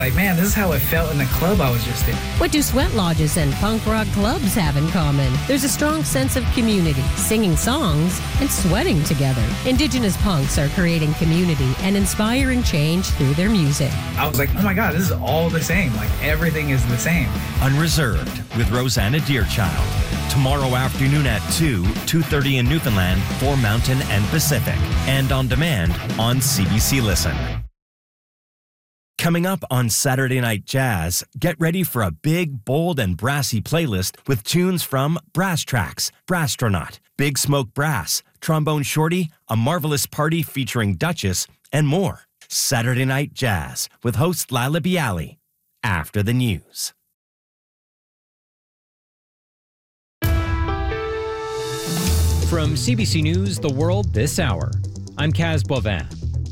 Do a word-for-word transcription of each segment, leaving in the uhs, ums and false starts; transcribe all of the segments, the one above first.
Like, man, this is how it felt in the club I was just in. What do sweat lodges and punk rock clubs have in common? There's a strong sense of community, singing songs, and sweating together. Indigenous punks are creating community and inspiring change through their music. I was like, oh my God, this is all the same. Like, everything is the same. Unreserved with Rosanna Deerchild. Tomorrow afternoon at two, two thirty in Newfoundland for Mountain and Pacific. And on demand on C B C Listen. Coming up on Saturday Night Jazz, get ready for a big, bold, and brassy playlist with tunes from Brass Tracks, Brasstronaut, Big Smoke Brass, Trombone Shorty, A Marvelous Party featuring Duchess, and more. Saturday Night Jazz with host Lila Bialy. After the news. From C B C News, The World This Hour, I'm Kaz Bovin.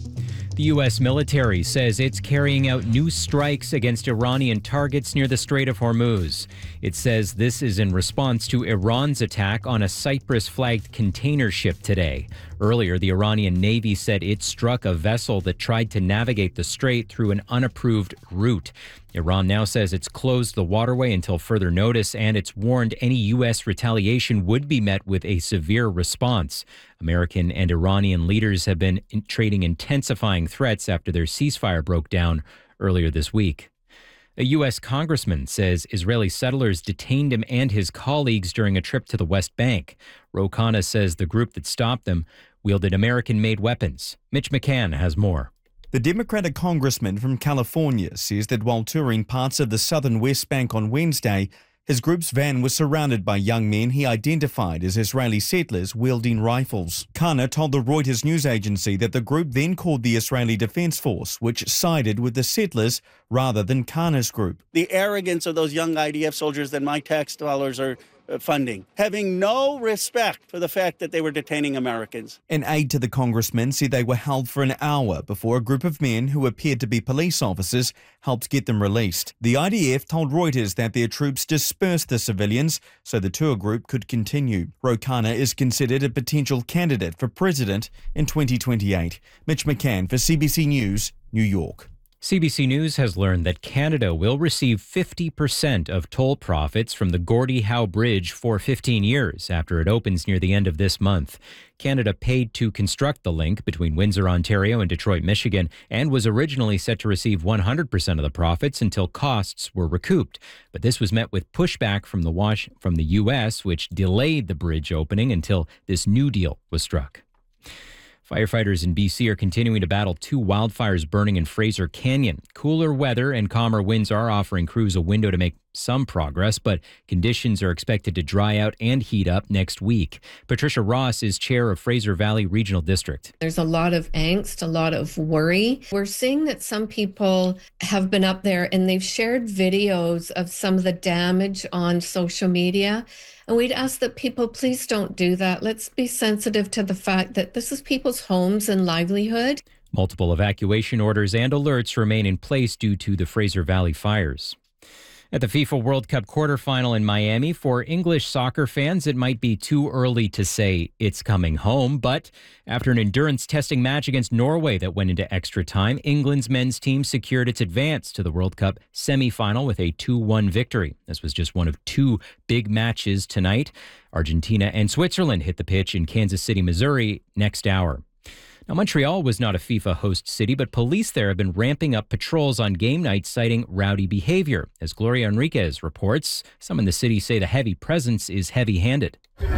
The U S military says it's carrying out new strikes against Iranian targets near the Strait of Hormuz. It says this is in response to Iran's attack on a Cyprus-flagged container ship today. Earlier, the Iranian Navy said it struck a vessel that tried to navigate the strait through an unapproved route. Iran now says it's closed the waterway until further notice, and it's warned any U S retaliation would be met with a severe response. American and Iranian leaders have been trading intensifying threats after their ceasefire broke down earlier this week. A U S congressman says Israeli settlers detained him and his colleagues during a trip to the West Bank. Ro Khanna says the group that stopped them wielded American-made weapons. Mitch McCann has more. The Democratic congressman from California says that while touring parts of the southern West Bank on Wednesday, his group's van was surrounded by young men he identified as Israeli settlers wielding rifles. Khanna told the Reuters news agency that the group then called the Israeli Defense Force, which sided with the settlers rather than Khanna's group. The arrogance of those young I D F soldiers that my tax dollars are funding, having no respect for the fact that they were detaining Americans. An aide to the congressman said they were held for an hour before a group of men who appeared to be police officers helped get them released. The I D F told Reuters that their troops dispersed the civilians so the tour group could continue. Ro Khanna is considered a potential candidate for president in twenty twenty-eight. Mitch McCann for C B C News, New York. C B C News has learned that Canada will receive fifty percent of toll profits from the Gordie Howe Bridge for fifteen years after it opens near the end of this month. Canada paid to construct the link between Windsor, Ontario and Detroit, Michigan, and was originally set to receive one hundred percent of the profits until costs were recouped. But this was met with pushback from the, Wash- from the U S, which delayed the bridge opening until this new deal was struck. Firefighters in B C are continuing to battle two wildfires burning in Fraser Canyon. Cooler weather and calmer winds are offering crews a window to make some progress, but conditions are expected to dry out and heat up next week. Patricia Ross is chair of Fraser Valley Regional District. There's a lot of angst, a lot of worry. We're seeing that some people have been up there and they've shared videos of some of the damage on social media. And we'd ask that people please don't do that. Let's be sensitive to the fact that this is people's homes and livelihood. Multiple evacuation orders and alerts remain in place due to the Fraser Valley fires. At the FIFA World Cup quarterfinal in Miami, for English soccer fans, it might be too early to say it's coming home. But after an endurance testing match against Norway that went into extra time, England's men's team secured its advance to the World Cup semi-final with a two one victory. This was just one of two big matches tonight. Argentina and Switzerland hit the pitch in Kansas City, Missouri next hour. Now, Montreal was not a FIFA host city, but police there have been ramping up patrols on game nights citing rowdy behavior. As Gloria Enriquez reports, some in the city say the heavy presence is heavy-handed.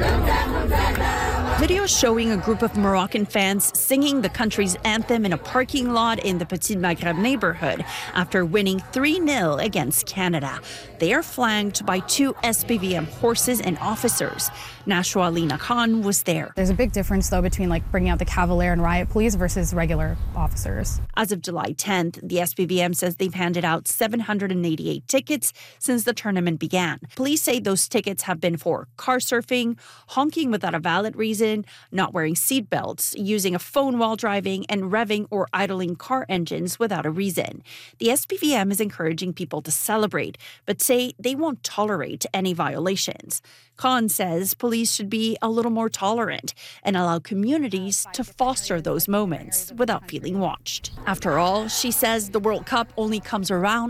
Video showing a group of Moroccan fans singing the country's anthem in a parking lot in the Petit Maghreb neighborhood after winning three nil against Canada. They are flanked by two S P V M horses and officers. Nashwa Alina Khan was there. There's a big difference, though, between like bringing out the Cavalier and riot police versus regular officers. As of July tenth, the S P V M says they've handed out seven hundred eighty-eight tickets since the tournament began. Police say those tickets have been for car surfing, honking without a valid reason, caution, not wearing seatbelts, using a phone while driving, and revving or idling car engines without a reason. The S P V M is encouraging people to celebrate, but say they won't tolerate any violations. Khan says police should be a little more tolerant and allow communities to foster those moments without feeling watched. After all, she says the World Cup only comes around